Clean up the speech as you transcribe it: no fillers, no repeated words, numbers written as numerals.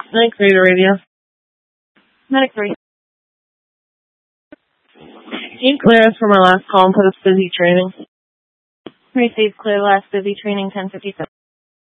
Medic 3 to radio. Medic 3. Can you clear us from our last call and put us busy training? Received clear last busy training 1057.